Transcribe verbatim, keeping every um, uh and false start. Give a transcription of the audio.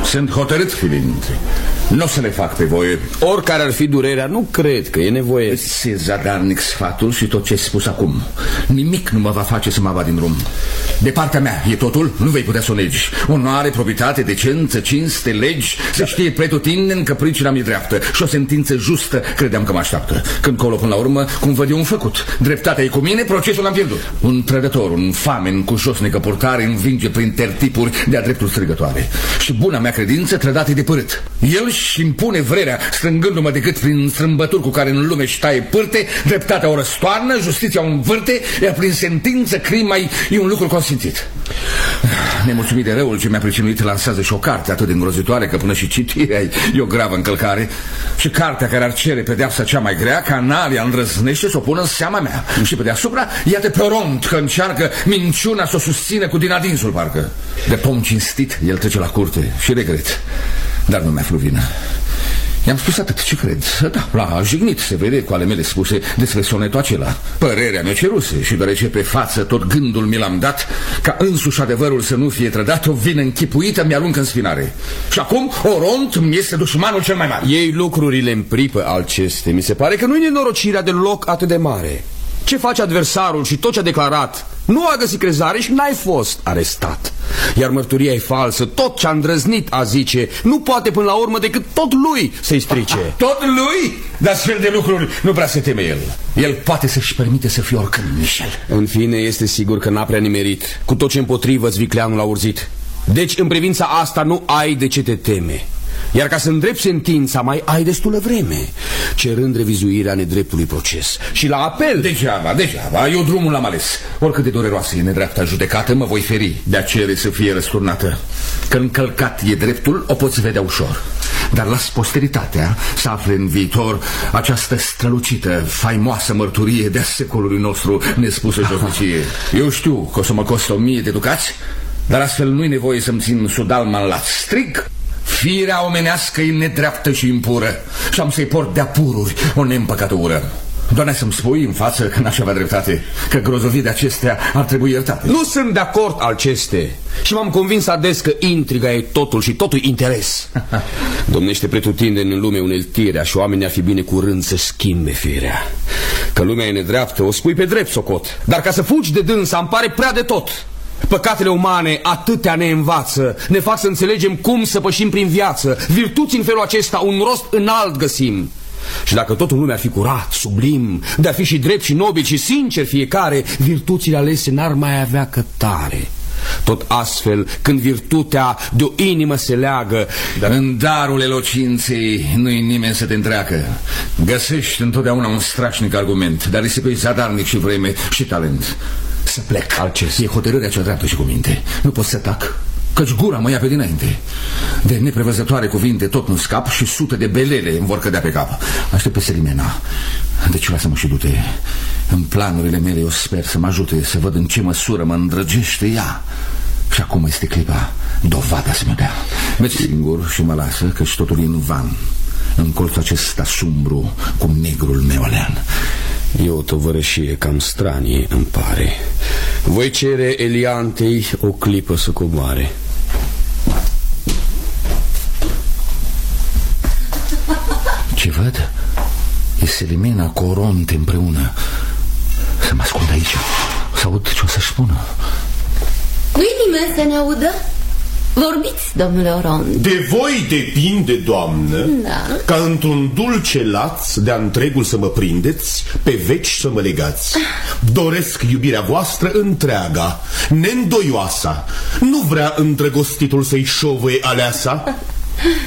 Sunt hotărât, Filinte. Nu o să le fac pe voie. Oricare ar fi durerea, nu cred că e nevoie. Îți e zadarnic sfatul și tot ce ai spus acum. Nimic nu mă va face să mă avad din drum. De partea mea e totul, nu vei putea să o negi. Onoare, proprietate, decență, cinste, legi. Să știe pretutindeni că pricina mi-e dreaptă. Și o sentință justă credeam că mă așteaptă. Când colo până la urmă, cum văd eu un făcut. Dreptatea e cu mine, procesul l-am pierdut. Un trădător, un famen cu josnică purtare învinge prin tertipuri de-a dreptul strigătoare. Și buna mea credință trădată de părât. El își impune vrerea, strângându-mă decât prin strâmbături cu care în lume își taie pârte. Dreptatea o răstoarnă, justiția o învârte, iar prin sentință crima e un lucru consimțit. Nemulțumit de răul ce mi-a pricinuit, lansează și o carte atât de îngrozitoare că până și citirea e o gravă încălcare. Și cartea care ar cere pedeapsa cea mai grea, Canalia îndrăznește să o pună în seama mea. Și pe deasupra, iată pe rond că încearcă minciuna să o susține cu din adinsul, parcă. De pom cinstit, el trece la curte și regret. Dar nu mi-a vină. I-am spus atât ce cred. Da, l-a jignit, se vede cu ale mele spuse despre sonetul acela. Părerea mea ceruse și deoarece pe față tot gândul mi l-am dat, ca însuși adevărul să nu fie trădat, o vină închipuită mi-aruncă în spinare. Și acum Oront mi este dușmanul cel mai mare. Ei lucrurile în pripă, Alceste. Mi se pare că nu-i nenorocirea deloc atât de mare. Ce face adversarul și tot ce a declarat? Nu a găsit crezare și n-ai fost arestat. Iar mărturia e falsă. Tot ce a îndrăznit a zice nu poate până la urmă decât tot lui să-i strice. Tot lui? Dar astfel de lucruri nu prea se teme el. El poate să-și permite să fie oricând, Michel. În fine, este sigur că n-a prea nimerit. Cu tot ce împotrivă Zvicleanul l-a urzit. Deci în privința asta nu ai de ce te teme. Iar ca să îndrept sentința mai ai destulă vreme, cerând revizuirea nedreptului proces. Și la apel... Degeaba, degeaba, eu drumul l-am ales. Oricât de dureroasă e nedreapta judecată, mă voi feri de a cere să fie răsturnată. Că încălcat e dreptul, o poți vedea ușor. Dar las posteritatea să afle în viitor această strălucită, faimoasă mărturie de-a secolului nostru nespusă josnicie. Eu știu că o să mă costă o mie de ducați, dar astfel nu-i nevoie să-mi țin sudalma în laț. Strig! Firea omenească e nedreaptă și impură și am să-i port de-a pururi o neîmpăcată ură. Doamne, să-mi spui în față că n-aș avea dreptate, că grozovii de acestea ar trebui iertate. Nu sunt de acord, Alceste. Și m-am convins ades că intriga e totul și totul interes. Domnește pretutindeni în lume uneltirea și oamenii ar fi bine curând să schimbe firea. Că lumea e nedreaptă, o spui pe drept socot. Dar ca să fugi de dânsa îmi pare prea de tot. Păcatele umane atâtea ne învață, ne fac să înțelegem cum să pășim prin viață. Virtuți în felul acesta un rost înalt găsim. Și dacă tot în lume ar fi curat, sublim, de-ar fi și drept și nobil și sincer fiecare, virtuțile alese n-ar mai avea cătare. Tot astfel, când virtutea de o inimă se leagă, dar în darul elocinței nu-i nimeni să te întreacă. Găsești întotdeauna un strașnic argument, dar risipui zadarnic și vreme și talent. Să plec. Alceste. E hotărârea cea dreaptă și cu minte. Nu pot să tac, căci gura mă ia pe dinainte. De neprevăzătoare cuvinte tot nu scap și sute de belele îmi vor cădea pe cap. Aștept pe Selimena. Deci lasă-mă și du-te. În planurile mele eu sper să mă ajute să văd în ce măsură mă îndrăgește ea. Și acum este clipa, dovada să mi-o dea. Mergi singur și mă lasă, căci totul e în van, în colțul acesta sumbru cu negrul meu alean. E o tovărășie cam stranie, îmi pare. Voi cere Eliantei o clipă să coboare. Ce văd? E Selimena cu Oront împreună. Să mă ascund aici, să aud ce o să-și spună. Nu-i nimeni să ne audă? Vorbiți, domnule Oront. De voi depinde, doamnă, da, ca într-un dulce laț de-a întregul să mă prindeți, pe veci să mă legați. Doresc iubirea voastră întreaga, neîndoioasa. Nu vrea îndrăgostitul să-i șovăie aleasa.